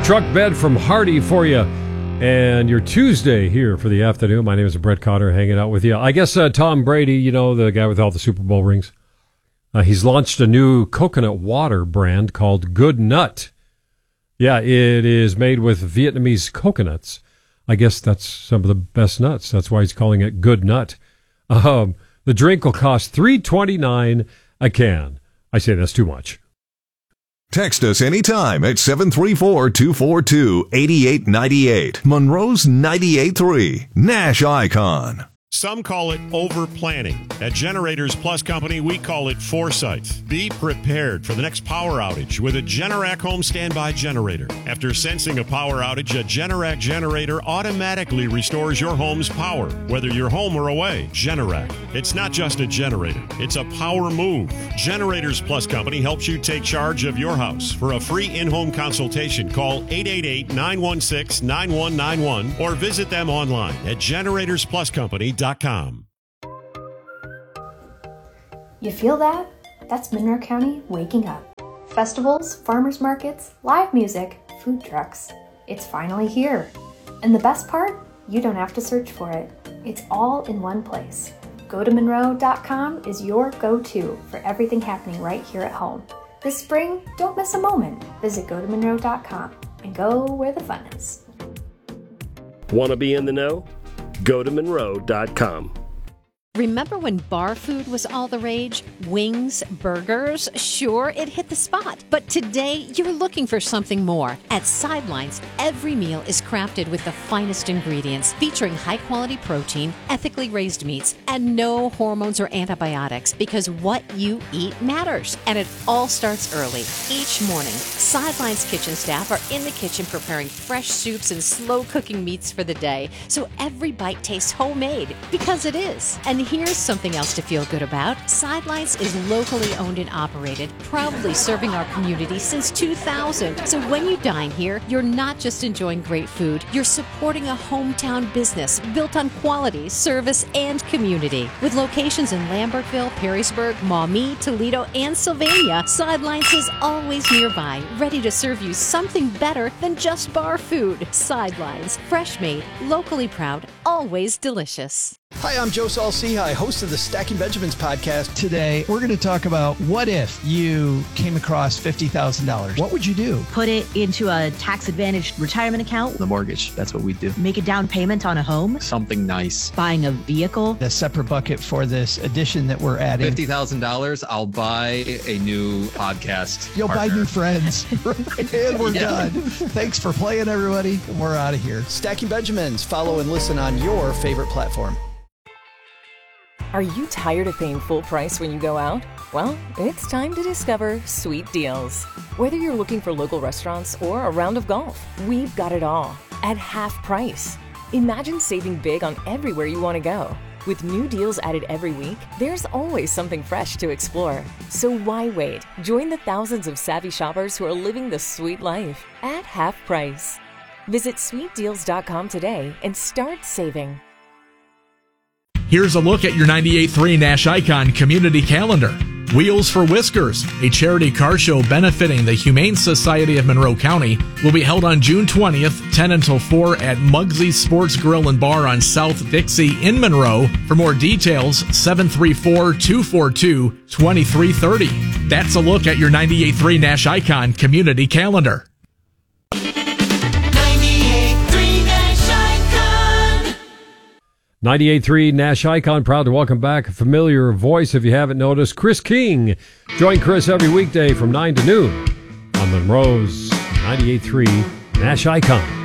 truck bed from Hardy for you. And your Tuesday here for the afternoon. My name is Brett Cotter, hanging out with you. I guess Tom Brady, you know, the guy with all the Super Bowl rings, he's launched a new coconut water brand called Good Nut. Yeah, it is made with Vietnamese coconuts. I guess that's some of the best nuts. That's why he's calling it Good Nut. The drink will cost $3.29 a can. I say that's too much. Text us anytime at 734-242-8898. Monroe's 98.3 Nash Icon. Some call it over-planning. At Generators Plus Company, we call it foresight. Be prepared for the next power outage with a Generac home standby generator. After sensing a power outage, a Generac generator automatically restores your home's power, whether you're home or away. Generac. It's not just a generator. It's a power move. Generators Plus Company helps you take charge of your house. For a free in-home consultation, call 888-916-9191 or visit them online at generatorspluscompany.com. You feel that? That's Monroe County waking up. Festivals, farmers markets, live music, food trucks. It's finally here. And the best part? You don't have to search for it. It's all in one place. GoToMonroe.com is your go-to for everything happening right here at home. This spring, don't miss a moment. Visit GoToMonroe.com and go where the fun is. Want to be in the know? Go to Monroe.com. Remember when bar food was all the rage? Wings, burgers? Sure, it hit the spot. But today, you're looking for something more. At Sidelines, every meal is crafted with the finest ingredients, featuring high-quality protein, ethically raised meats, and no hormones or antibiotics, because what you eat matters. And it all starts early. Each morning, Sidelines kitchen staff are in the kitchen preparing fresh soups and slow-cooking meats for the day, so every bite tastes homemade, because it is. And here's something else to feel good about. Sidelines is locally owned and operated, proudly serving our community since 2000. So when you dine here, you're not just enjoying great food, you're supporting a hometown business built on quality, service, and community. With locations in Lambertville, Perrysburg, Maumee, Toledo, and Sylvania, Sidelines is always nearby, ready to serve you something better than just bar food. Sidelines, fresh made, locally proud, always delicious. Hi, I'm Joe Saul-Sehy, host of the Stacking Benjamins podcast. Today, we're going to talk about what if you came across $50,000. What would you do? Put it into a tax-advantaged retirement account. The mortgage, that's what we do. Make a down payment on a home. Something nice. Buying a vehicle. A separate bucket for this addition that we're adding. $50,000, I'll buy a new podcast You'll partner. buy new friends. And we're done. Thanks for playing, everybody. We're out of here. Stacking Benjamins. Follow and listen on your favorite platform. Are you tired of paying full price when you go out? Well, it's time to discover Sweet Deals. Whether you're looking for local restaurants or a round of golf, we've got it all at half price. Imagine saving big on everywhere you want to go. With new deals added every week, there's always something fresh to explore. So why wait? Join the thousands of savvy shoppers who are living the sweet life at half price. Visit sweetdeals.com today and start saving. Here's a look at your 98.3 Nash Icon Community Calendar. Wheels for Whiskers, a charity car show benefiting the Humane Society of Monroe County, will be held on June 20th, 10 until 4 at Mugsy's Sports Grill and Bar on South Dixie in Monroe. For more details, 734-242-2330. That's a look at your 98.3 Nash Icon Community Calendar. 98.3 Nash Icon, proud to welcome back a familiar voice, if you haven't noticed, Chris King. Join Chris every weekday from 9 to noon on Monroe's 98.3 Nash Icon.